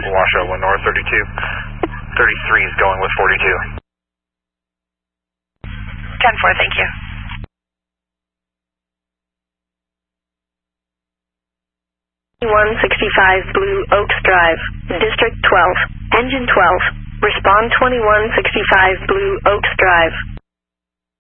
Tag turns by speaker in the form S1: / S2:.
S1: Washoe 1 North 32. 33 is going with 42.
S2: 10-4, thank you.
S3: .2165 Blue Oaks Drive, District 12, Engine 12. Respond 2165 Blue Oaks Drive.